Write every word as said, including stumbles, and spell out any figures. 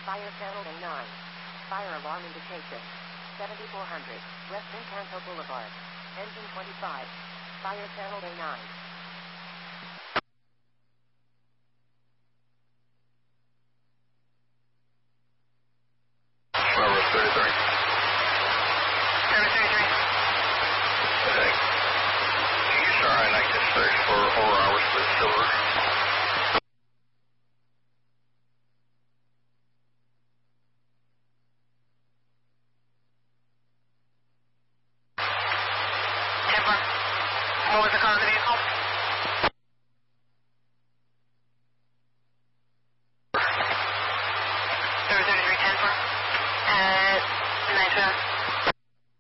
Fire channel A nine. Fire alarm indication. seventy-four hundred, West Encanto Boulevard. Engine twenty-five. Fire channel A nine. Number thirty-three. Number thirty-three. Okay. Can you start an active search for four hours for silver? ten four. What was the call of the vehicle? Number thirty-three, ten four. At nine twelve.